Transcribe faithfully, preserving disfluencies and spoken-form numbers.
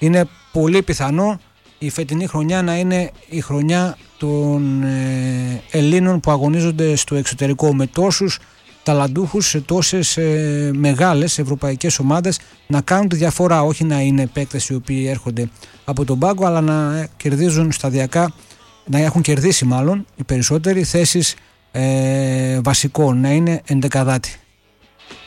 είναι πολύ πιθανό η φετινή χρονιά να είναι η χρονιά των ε, Ελλήνων που αγωνίζονται στο εξωτερικό, με τόσους ταλαντούχους σε τόσες ε, μεγάλες ευρωπαϊκές ομάδες να κάνουν τη διαφορά, όχι να είναι παίκτες οι οποίοι έρχονται από τον πάγκο, αλλά να κερδίζουν σταδιακά, να έχουν κερδίσει μάλλον οι περισσότεροι θέσεις ε, βασικών, να είναι εντεκαδάτη.